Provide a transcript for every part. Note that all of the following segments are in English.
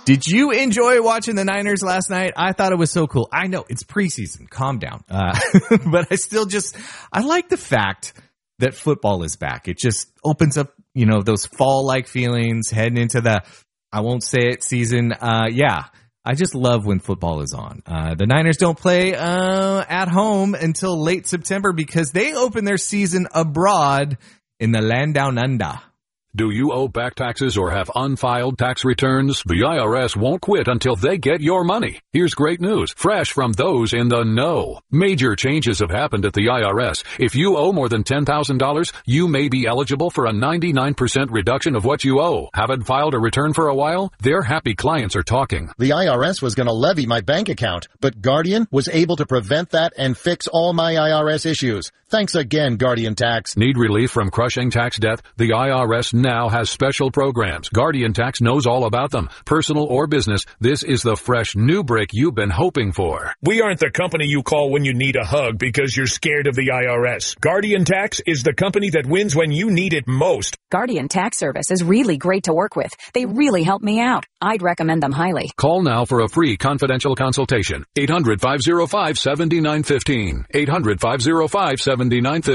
Did you enjoy watching the Niners last night? I thought it was so cool. I know it's preseason. Calm down. But I like the fact that football is back. It just opens up, those fall-like feelings heading into the, I won't say it, season. I just love when football is on. The Niners don't play at home until late September because they open their season abroad in the land down under. Do you owe back taxes or have unfiled tax returns? The IRS won't quit until they get your money. Here's great news, fresh from those in the know. Major changes have happened at the IRS. If you owe more than $10,000, you may be eligible for a 99% reduction of what you owe. Haven't filed a return for a while? Their happy clients are talking. The IRS was going to levy my bank account, but Guardian was able to prevent that and fix all my IRS issues. Thanks again, Guardian Tax. Need relief from crushing tax debt? The IRS now has special programs. Guardian Tax knows all about them. Personal or business, this is the fresh new break you've been hoping for. We aren't the company you call when you need a hug because you're scared of the IRS. Guardian Tax is the company that wins when you need it most. Guardian Tax Service is really great to work with. They really help me out. I'd recommend them highly. Call now for a free confidential consultation. 800-505-7915. 800-505-7915.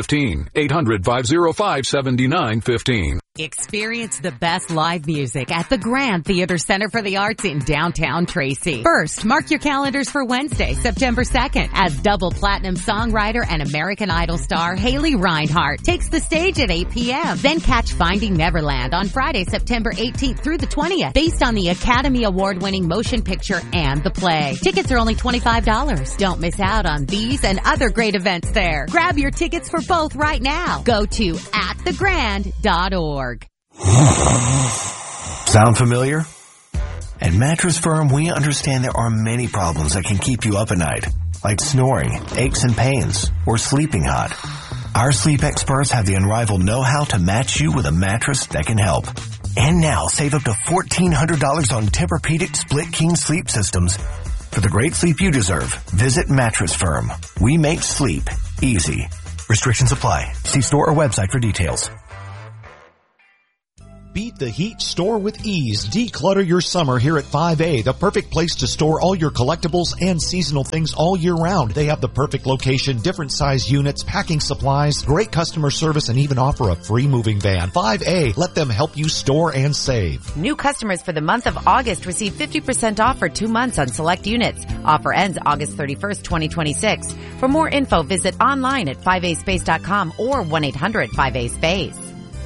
800-505-7915. Experience the best live music at the Grand Theater Center for the Arts in downtown Tracy. First, mark your calendars for Wednesday, September 2nd, as double platinum songwriter and American Idol star Haley Reinhart takes the stage at 8 p.m. Then catch Finding Neverland on Friday, September 18th through the 20th, based on the Academy Award-winning motion picture and the play. Tickets are only $25. Don't miss out on these and other great events there. Grab your tickets for both right now. Go to atthegrand.org. Sound familiar? At Mattress Firm, we understand there are many problems that can keep you up at night, like snoring, aches and pains, or sleeping hot. Our sleep experts have the unrivaled know-how to match you with a mattress that can help. And now, save up to $1,400 on Tempur-Pedic Split King sleep systems. For the great sleep you deserve, visit Mattress Firm. We make sleep easy. Restrictions apply. See store or website for details. Beat the heat, store with ease. Declutter your summer here at 5A, the perfect place to store all your collectibles and seasonal things all year round. They have the perfect location, different size units, packing supplies, great customer service, and even offer a free moving van. 5A, let them help you store and save. New customers for the month of August receive 50% off for 2 months on select units. Offer ends August 31st, 2026. For more info, visit online at 5aspace.com or 1-800-5A-SPACE.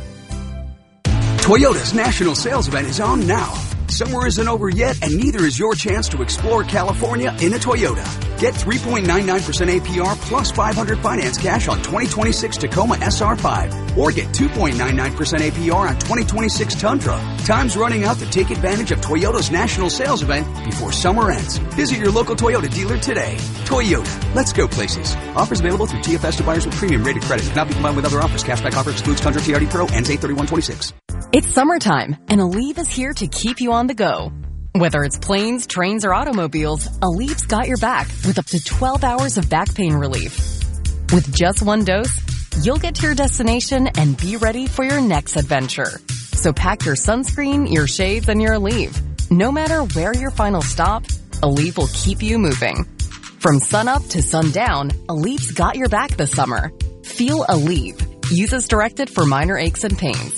Toyota's national sales event is on now. Summer isn't over yet, and neither is your chance to explore California in a Toyota. Get 3.99% APR plus $500 finance cash on 2026 Tacoma SR5. Or get 2.99% APR on 2026 Tundra. Time's running out to take advantage of Toyota's national sales event before summer ends. Visit your local Toyota dealer today. Toyota. Let's go places. Offers available through TFS to buyers with premium rated credit. Cannot be combined with other offers. Cashback offer excludes Tundra TRD Pro. Ends 8/31/26. It's summertime, and Aleve is here to keep you on the go. Whether it's planes, trains, or automobiles, Aleve's got your back with up to 12 hours of back pain relief. With just one dose, you'll get to your destination and be ready for your next adventure. So pack your sunscreen, your shades, and your Aleve. No matter where your final stop, Aleve will keep you moving. From sunup to sundown, Aleve's got your back this summer. Feel Aleve. Use as directed for minor aches and pains.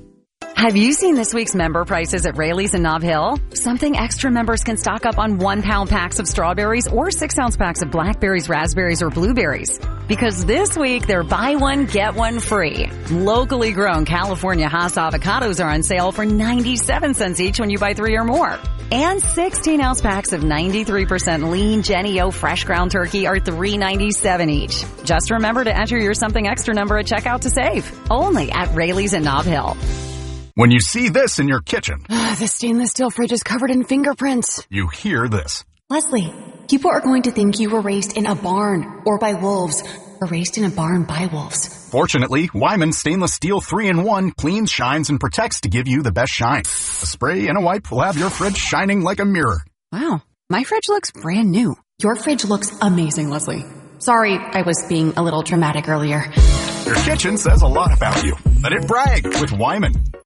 Have you seen this week's member prices at Raley's in Nob Hill? Something extra members can stock up on 1-pound packs of strawberries or 6-ounce packs of blackberries, raspberries, or blueberries. Because this week, they're buy one, get one free. Locally grown California Hass avocados are on sale for 97 cents each when you buy 3 or more. And 16-ounce packs of 93% lean Jenny O fresh ground turkey are $3.97 each. Just remember to enter your something extra number at checkout to save. Only at Raley's in Nob Hill. When you see this in your kitchen, the stainless steel fridge is covered in fingerprints. You hear this. Leslie, people are going to think you were raised in a barn or by wolves or raised in a barn by wolves. Fortunately, Wyman Stainless Steel 3-in-1 cleans, shines, and protects to give you the best shine. A spray and a wipe will have your fridge shining like a mirror. Wow, my fridge looks brand new. Your fridge looks amazing, Leslie. Sorry, I was being a little dramatic earlier. Your kitchen says a lot about you. Let it brag with Wyman.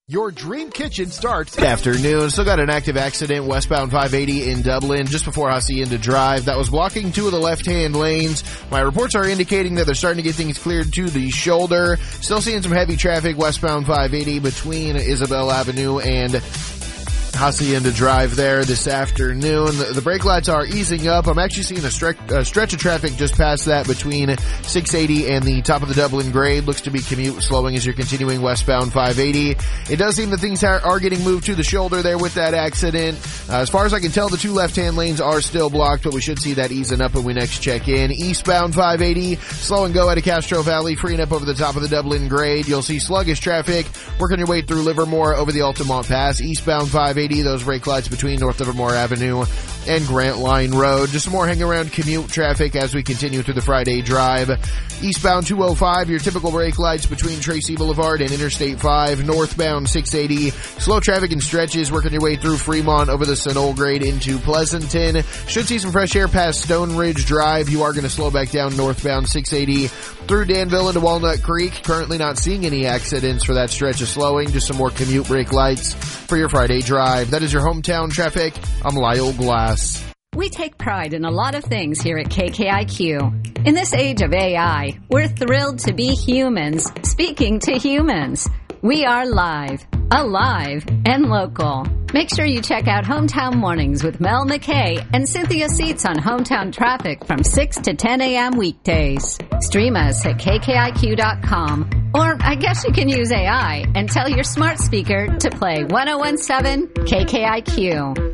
Your dream kitchen starts afternoon. Still got an active accident westbound 580 in Dublin just before Hacienda Drive. That was blocking two of the left-hand lanes. My reports are indicating that they're starting to get things cleared to the shoulder. Still seeing some heavy traffic westbound 580 between Isabel Avenue and Hacienda Drive there this afternoon. The brake lights are easing up. I'm actually seeing a stretch of traffic just past that between 680 and the top of the Dublin grade. Looks to be commute slowing as you're continuing westbound 580. It does seem that things are getting moved to the shoulder there with that accident. As far as I can tell, the two left-hand lanes are still blocked, but we should see that easing up when we next check in. Eastbound 580, slow and go out of Castro Valley, freeing up over the top of the Dublin grade. You'll see sluggish traffic working your way through Livermore over the Altamont Pass. Eastbound 580, those brake lights between North Livermore Avenue and Grant Line Road. Just some more hang around commute traffic as we continue through the Friday drive. Eastbound 205, your typical brake lights between Tracy Boulevard and Interstate 5. Northbound 680, slow traffic and stretches working your way through Fremont over the Sunol grade into Pleasanton. Should see some fresh air past Stone Ridge Drive. You are going to slow back down northbound 680 through Danville into Walnut Creek. Currently not seeing any accidents for that stretch of slowing. Just some more commute brake lights for your Friday drive. That is your hometown traffic. I'm Lyle Glass. We take pride in a lot of things here at KKIQ. In this age of AI, we're thrilled to be humans speaking to humans. We are live, alive, and local. Make sure you check out Hometown Mornings with Mel McKay and Cynthia Seats on Hometown Traffic from 6 to 10 a.m. weekdays. Stream us at KKIQ.com. Or I guess you can use AI and tell your smart speaker to play 1017 KKIQ.